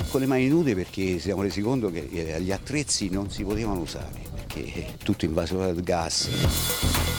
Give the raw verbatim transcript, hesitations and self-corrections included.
con le mani nude perché ci siamo resi conto che eh, gli attrezzi non si potevano usare perché è tutto invaso dal gas.